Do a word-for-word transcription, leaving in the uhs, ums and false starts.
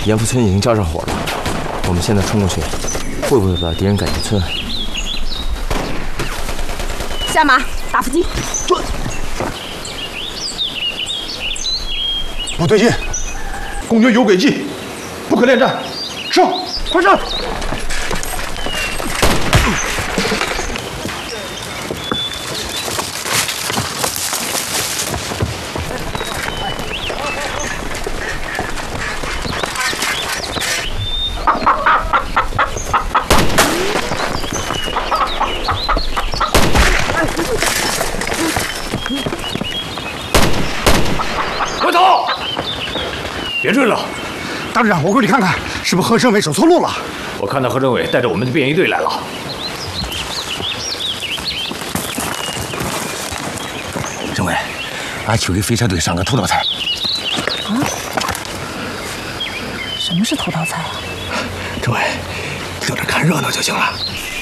严福村已经着上火了，我们现在冲过去，会不会把敌人赶进村？ 下马，打伏击。 转。不对劲，共军有诡计，不可恋战。上，快上！ 回头，别追了！ 大队长，我过去看看，是不是何政委走错路了？ 我看到何政委带着我们的便衣队来了。 政委，俺去给飞车队上个头道菜。 啊？什么是头道菜啊？ 政委，在这看热闹就行了。